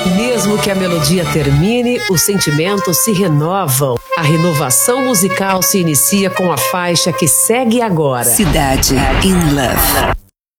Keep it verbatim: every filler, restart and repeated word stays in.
Mesmo que a melodia termine, os sentimentos se renovam. A renovação musical se inicia com a faixa que segue agora. Cidade in Love.